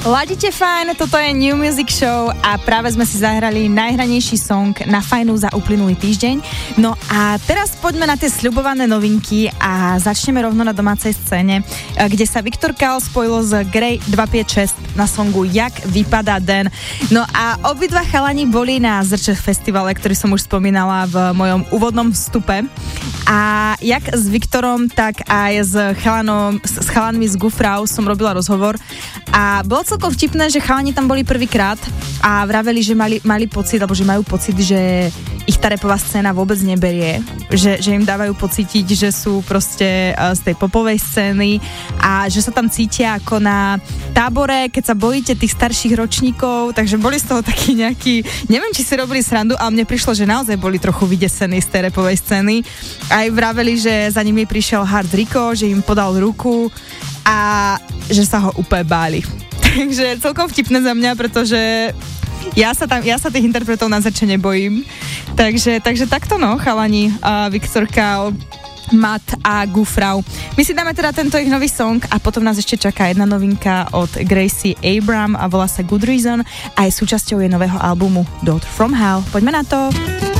Ladíte fajn, toto je New Music Show a práve sme si zahrali najhranejší song na Fajnu za uplynulý týždeň. No a teraz poďme na tie sľubované novinky a začneme rovno na domácej scéne, kde sa Viktor Kál spojilo s Grey 256 na songu Jak vypadá den. No a obidva chalani boli na Zrče festivale, ktorý som už spomínala v mojom úvodnom vstupe. A jak s Viktorom, tak aj s chalanmi z Gufrau som robila rozhovor a bolo celkom vtipné, že chalani tam boli prvýkrát a vraveli, že mali pocit, alebo že majú pocit, že ich tá rapová scéna vôbec neberie, že im dávajú pocítiť, že sú proste z tej popovej scény a že sa tam cítia ako na tábore, keď sa bojíte tých starších ročníkov, takže boli z toho takí nejakí, neviem, či si robili srandu, ale mne prišlo, že naozaj boli trochu vydesení z tej rapovej scény. Aj vraveli, že za nimi prišiel Hard Rico, že im podal ruku a že sa ho úplne báli. Takže celkom vtipné za mňa, pretože ja sa tých interpretov na Zrče nebojím. Takže takto no, chalani, Viktor Kál, Mat a Gufrau. My si dáme teda tento ich nový song a potom nás ešte čaká jedna novinka od Gracie Abrams a volá sa Good Reason a je súčasťou jej nového albumu Daughter from Hell. Poďme na to.